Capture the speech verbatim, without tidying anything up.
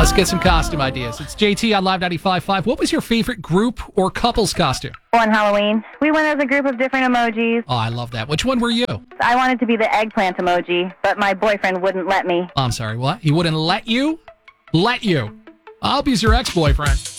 Let's get some costume ideas. It's J T on Live ninety-five point five. What was your favorite group or couples costume? On Halloween, we went as a group of different emojis. Oh, I love that. Which one were you? I wanted to be the eggplant emoji, but my boyfriend wouldn't let me. Oh, I'm sorry, what? He wouldn't let you? Let you. I hope he's your ex-boyfriend.